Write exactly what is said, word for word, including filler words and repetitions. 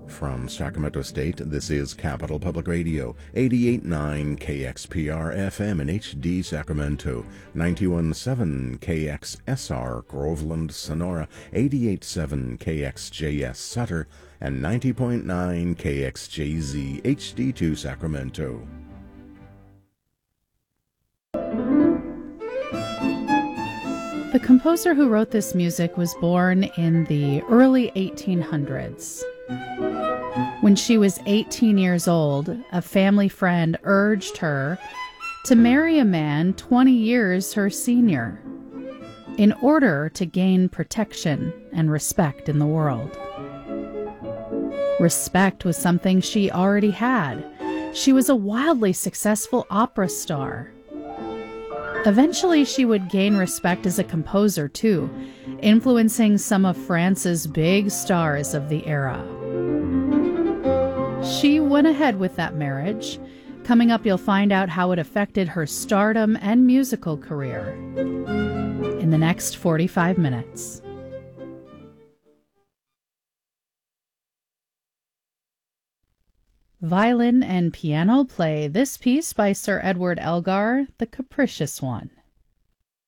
From Sacramento State, this is Capital Public Radio, eighty-eight point nine K X P R F M in H D Sacramento, ninety-one point seven K X S R Groveland, Sonora, eighty-eight point seven K X J S Sutter, and ninety point nine K X J Z H D two Sacramento. The composer who wrote this music was born in the early eighteen hundreds. When she was eighteen years old, a family friend urged her to marry a man twenty years her senior in order to gain protection and respect in the world. Respect was something she already had. She was a wildly successful opera star. Eventually, she would gain respect as a composer, too, influencing some of France's big stars of the era. She went ahead with that marriage. Coming up, you'll find out how it affected her stardom and musical career in the next forty-five minutes. Violin and piano play this piece by Sir Edward Elgar, The Capricious One.